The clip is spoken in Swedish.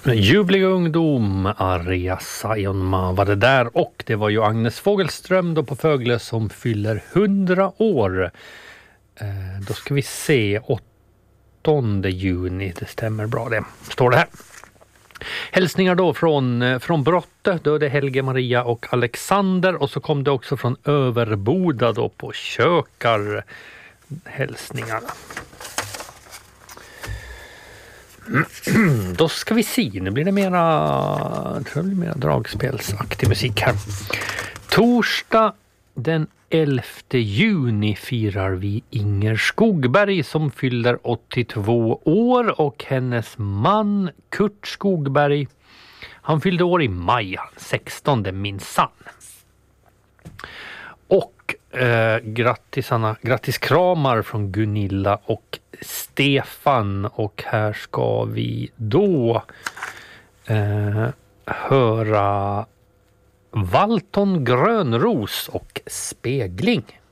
Ljuvlig ungdom, Arja Saijonmaa var det där, och det var ju Agnes Fogelström då på Fögle som fyller 100 år. Då ska vi se, 8 juni, det stämmer bra det, står det här. Hälsningar då från Brotte, då är det Helge, Maria och Alexander, och så kom det också från Överboda då på Kökar hälsningarna. Då ska vi se, nu blir det mera dragspelsaktig musik här. Torsdag den 11 juni firar vi Inger Skogberg som fyller 82 år, och hennes man Kurt Skogberg, han fyllde år i maj, 16 minsann. Och grattis kramar från Gunilla och Stefan, och här ska vi då höra Valton Grönros och Spegling.